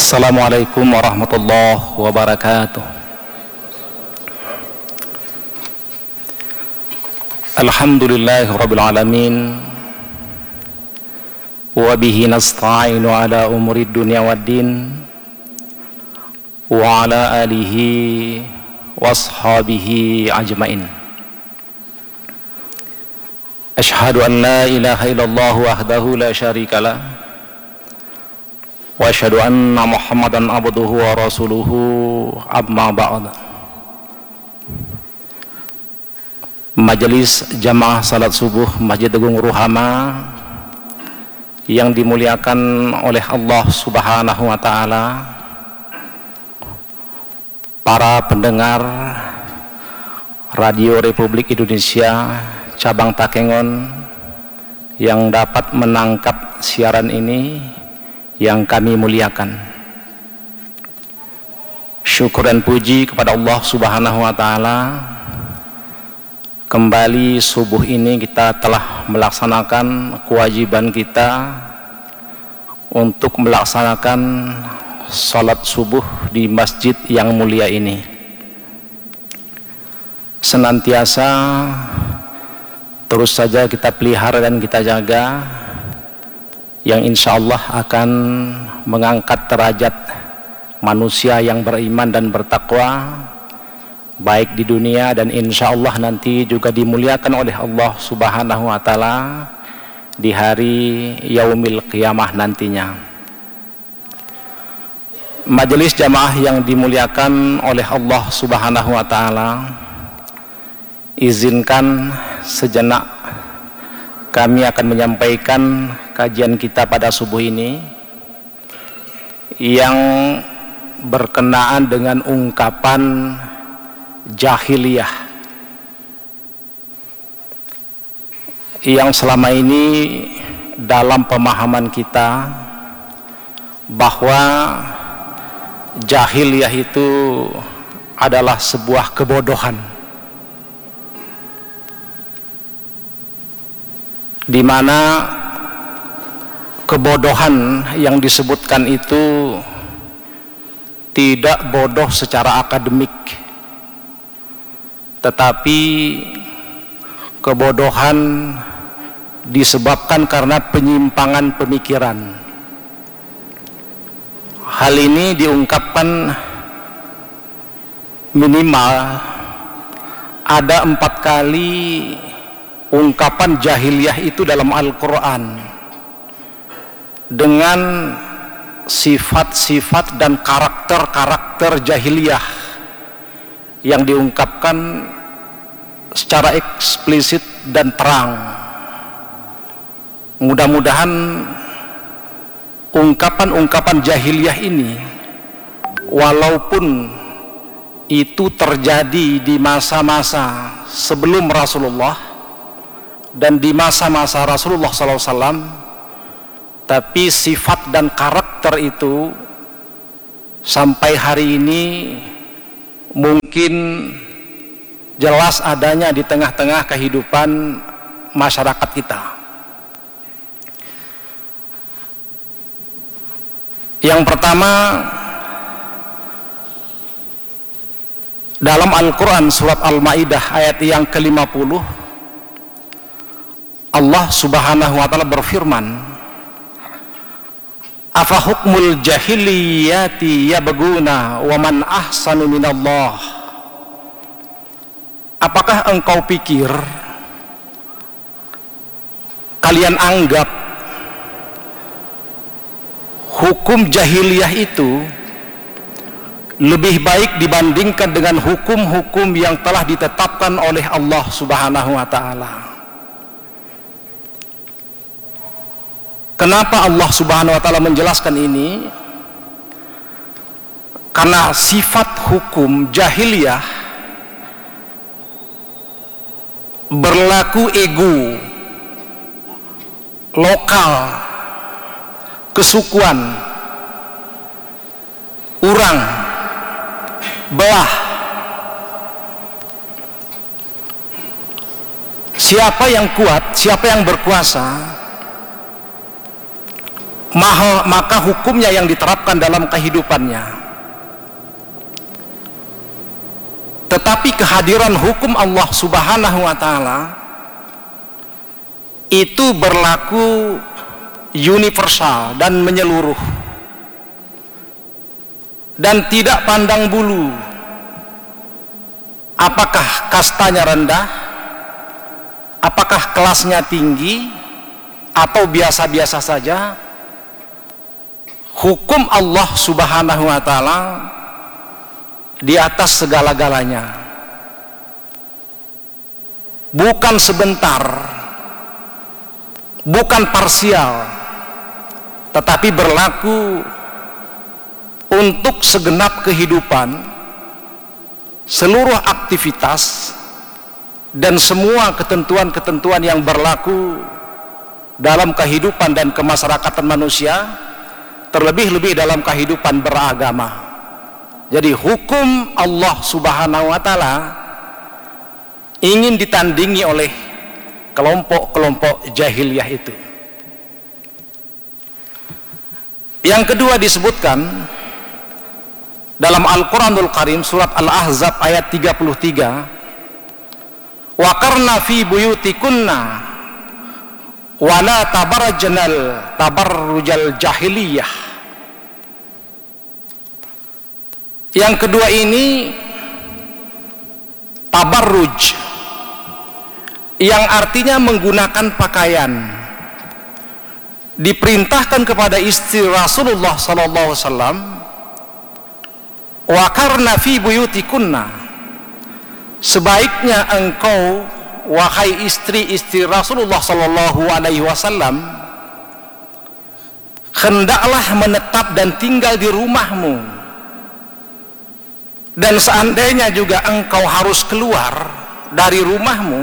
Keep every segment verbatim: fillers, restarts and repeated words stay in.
Assalamualaikum warahmatullahi wabarakatuh. Alhamdulillahirabbil alamin. Wa bihi nasta'inu ala umurid dunya waddin. Wa ala alihi washabihi ajmain. Ashhadu an la ilaha illallah wahdahu la syarikalah. Wa asyhadu anna Muhammadan abduhu wa rasuluhu, amma ba'd. Majelis jamaah salat subuh Masjid Agung Ruhama yang dimuliakan oleh Allah Subhanahu wa taala, para pendengar Radio Republik Indonesia cabang Takengon yang dapat menangkap siaran ini yang kami muliakan. Syukur dan puji kepada Allah Subhanahu wa taala. Kembali subuh ini kita telah melaksanakan kewajiban kita untuk melaksanakan salat subuh di masjid yang mulia ini. Senantiasa terus saja kita pelihara dan kita jaga, yang insya Allah akan mengangkat derajat manusia yang beriman dan bertakwa, baik di dunia dan insya Allah nanti juga dimuliakan oleh Allah Subhanahu wa taala di hari yaumil qiyamah nantinya. Majelis jamaah yang dimuliakan oleh Allah Subhanahu wa taala, izinkan sejenak kami akan menyampaikan kajian kita pada subuh ini yang berkenaan dengan ungkapan jahiliyah yang selama ini dalam pemahaman kita bahwa jahiliyah itu adalah sebuah kebodohan, di mana kebodohan yang disebutkan itu tidak bodoh secara akademik, tetapi kebodohan disebabkan karena penyimpangan pemikiran. Hal ini diungkapkan minimal ada empat kali ungkapan jahiliyah itu dalam Al-Quran dengan sifat-sifat dan karakter-karakter jahiliyah yang diungkapkan secara eksplisit dan terang. Mudah-mudahan ungkapan-ungkapan jahiliyah ini, walaupun itu terjadi di masa-masa sebelum Rasulullah dan di masa-masa Rasulullah shallallahu alaihi wasallam, tapi sifat dan karakter itu sampai hari ini mungkin jelas adanya di tengah-tengah kehidupan masyarakat kita. Yang pertama, dalam Al-Quran surat Al-Ma'idah ayat yang ke lima puluh, Allah Subhanahu wa taala berfirman, afa hukmul jahiliyati yabguna wa man ahsanu minallah. Apakah engkau pikir, kalian anggap hukum jahiliyah itu lebih baik dibandingkan dengan hukum-hukum yang telah ditetapkan oleh Allah Subhanahu wa taala? Kenapa Allah Subhanahu wa taala menjelaskan ini? Karena sifat hukum jahiliyah berlaku ego, lokal, kesukuan, urang, belah. Siapa yang kuat, siapa yang berkuasa, maka hukumnya yang diterapkan dalam kehidupannya. Tetapi kehadiran hukum Allah Subhanahu wa Ta'ala itu berlaku universal dan menyeluruh, dan tidak pandang bulu apakah kastanya rendah, apakah kelasnya tinggi atau biasa-biasa saja. Hukum Allah Subhanahu wa Ta'ala di atas segala-galanya, bukan sebentar, bukan parsial, tetapi berlaku untuk segenap kehidupan, seluruh aktivitas, dan semua ketentuan-ketentuan yang berlaku dalam kehidupan dan kemasyarakatan manusia, terlebih-lebih dalam kehidupan beragama. Jadi hukum Allah Subhanahu wa Ta'ala ingin ditandingi oleh kelompok-kelompok jahiliyah itu. Yang kedua disebutkan dalam Al-Quranul Karim surat Al-Ahzab ayat tiga puluh tiga, wa qarna fi buyutikunna wala tabarrajnal tabarrujal jahiliyah. Yang kedua ini tabarruj, yang artinya menggunakan pakaian. Diperintahkan kepada istri Rasulullah sallallahu alaihi wasallam, wa qarna fi buyutikunna, sebaiknya engkau wahai istri-istri Rasulullah sallallahu alaihi wasallam hendaklah menetap dan tinggal di rumahmu. Dan seandainya juga engkau harus keluar dari rumahmu,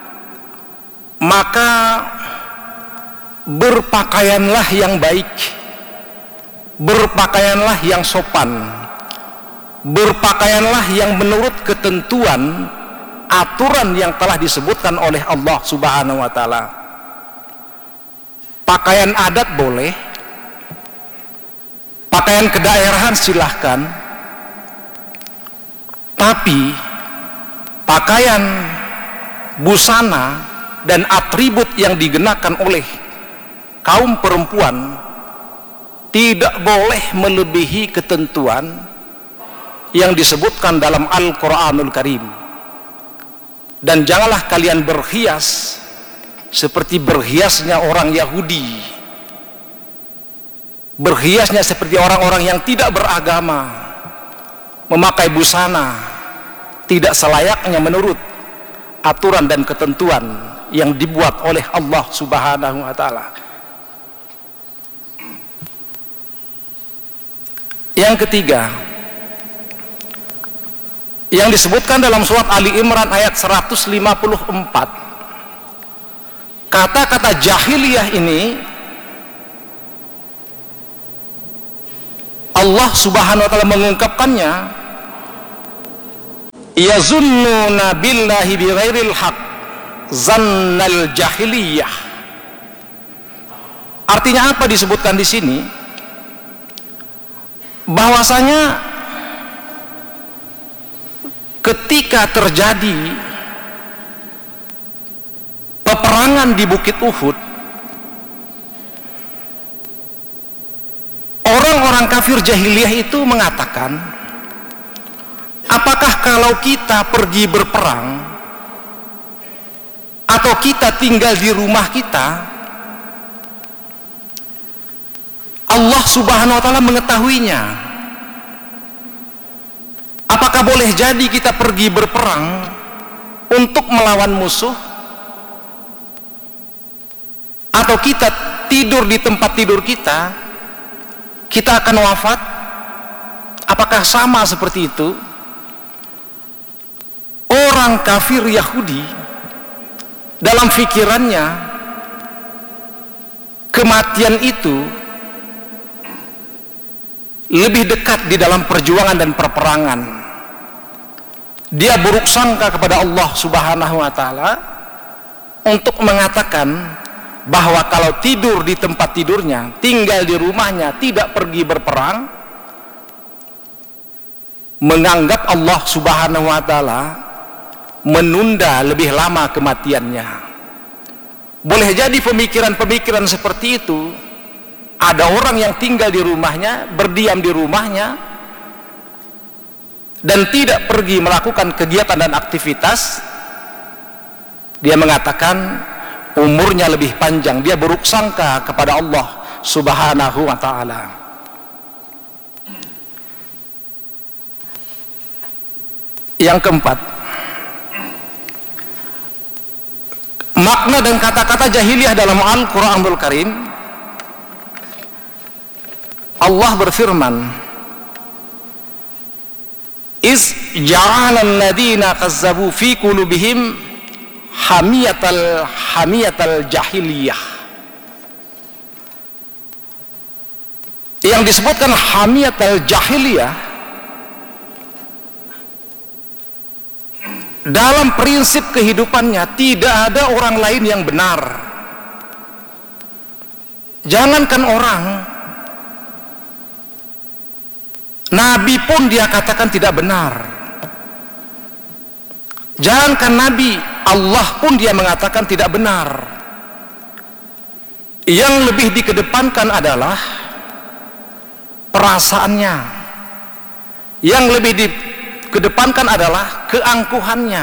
maka berpakaianlah yang baik, berpakaianlah yang sopan, berpakaianlah yang menurut ketentuan aturan yang telah disebutkan oleh Allah Subhanahu wa Ta'ala. Pakaian adat boleh, pakaian kedaerahan silahkan, tapi pakaian, busana, dan atribut yang digunakan oleh kaum perempuan tidak boleh melebihi ketentuan yang disebutkan dalam Al-Quranul Karim. Dan janganlah kalian berhias seperti berhiasnya orang Yahudi, berhiasnya seperti orang-orang yang tidak beragama, memakai busana tidak selayaknya menurut aturan dan ketentuan yang dibuat oleh Allah Subhanahu wa Ta'ala. Yang ketiga, yang disebutkan dalam surat Ali Imran ayat seratus lima puluh empat, kata-kata jahiliyah ini Allah Subhanahu wa Ta'ala mengungkapkannya, yazunnuna billahi bighairil haq zannal jahiliyah. Artinya apa disebutkan di sini? Bahwasanya ketika terjadi peperangan di Bukit Uhud, orang-orang kafir jahiliyah itu mengatakan, apakah kalau kita pergi berperang atau kita tinggal di rumah kita, Allah Subhanahu wa Ta'ala mengetahuinya? Apakah boleh jadi kita pergi berperang untuk melawan musuh, atau kita tidur di tempat tidur kita, kita akan wafat? Apakah sama seperti itu? Orang kafir Yahudi dalam pikirannya kematian itu lebih dekat di dalam perjuangan dan perperangan. Dia buruk sangka kepada Allah Subhanahu wa Ta'ala untuk mengatakan bahwa kalau tidur di tempat tidurnya, tinggal di rumahnya, tidak pergi berperang, menganggap Allah Subhanahu wa Ta'ala menunda lebih lama kematiannya. Boleh jadi pemikiran-pemikiran seperti itu. Ada orang yang tinggal di rumahnya, berdiam di rumahnya, dan tidak pergi melakukan kegiatan dan aktivitas. Dia mengatakan umurnya lebih panjang, dia buruk sangka kepada Allah Subhanahu wa Ta'ala. Yang keempat, makna dan kata-kata jahiliyah dalam Al-Quranul Karim. Allah berfirman, is ja'alal ladina kazzabu fi qulubihim hamiyatal hamiyatal jahiliyah. Yang disebutkan hamiyatal jahiliyah dalam prinsip kehidupannya, tidak ada orang lain yang benar. Jangankan orang, Nabi pun dia katakan tidak benar. Jangankan Nabi, Allah pun dia mengatakan tidak benar. Yang lebih dikedepankan adalah perasaannya. Yang lebih dikedepankan adalah keangkuhannya.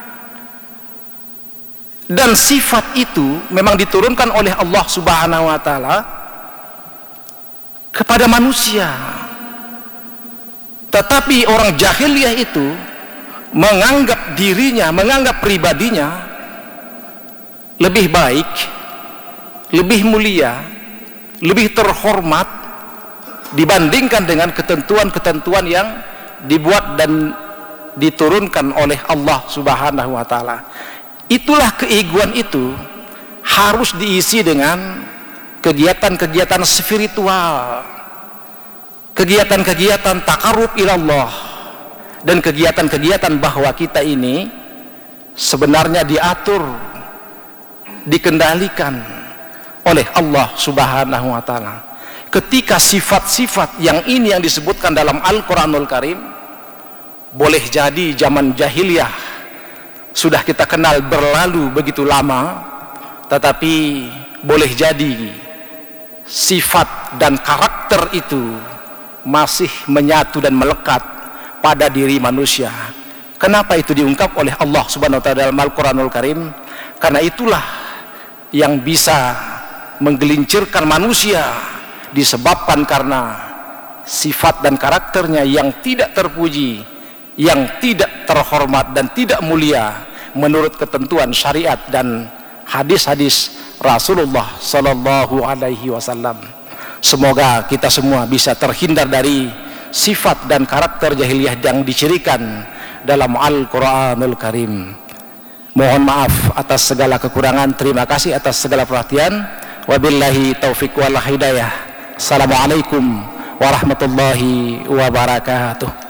Dan sifat itu memang diturunkan oleh Allah Subhanahu wa Ta'ala kepada manusia. Tetapi orang jahiliyah itu menganggap dirinya, menganggap pribadinya lebih baik, lebih mulia, lebih terhormat dibandingkan dengan ketentuan-ketentuan yang dibuat dan diturunkan oleh Allah Subhanahu wa Ta'ala. Itulah keegoan itu harus diisi dengan kegiatan-kegiatan spiritual, kegiatan-kegiatan takarrub ilallah, dan kegiatan-kegiatan bahwa kita ini sebenarnya diatur, dikendalikan oleh Allah Subhanahu wa Ta'ala. Ketika sifat-sifat yang ini yang disebutkan dalam Al-Quranul Karim, boleh jadi zaman jahiliyah sudah kita kenal berlalu begitu lama, tetapi boleh jadi sifat dan karakter itu masih menyatu dan melekat pada diri manusia. Kenapa itu diungkap oleh Allah Subhanahu wa Ta'ala dalam Al-Quranul Karim? Karena itulah yang bisa menggelincirkan manusia, disebabkan karena sifat dan karakternya yang tidak terpuji, yang tidak terhormat dan tidak mulia menurut ketentuan syariat dan hadis-hadis Rasulullah Sallallahu Alaihi Wasallam. Semoga kita semua bisa terhindar dari sifat dan karakter jahiliyah yang dicirikan dalam Al-Quranul Karim. Mohon maaf atas segala kekurangan, terima kasih atas segala perhatian. Wabillahi taufiq wal hidayah. Assalamualaikum warahmatullahi wabarakatuh.